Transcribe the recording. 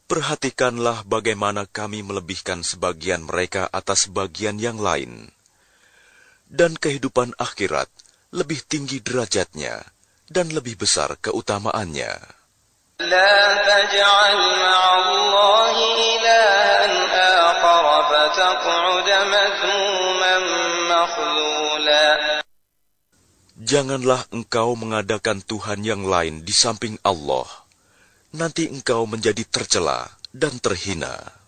Perhatikanlah bagaimana kami melebihkan sebagian mereka atas sebagian yang lain. Dan kehidupan akhirat lebih tinggi derajatnya dan lebih besar keutamaannya. لا تجعل مع الله إلها آخر فتقعد مذموما مخذولا. Janganlah engkau mengadakan Tuhan yang lain di samping Allah. Nanti engkau menjadi tercela dan terhina.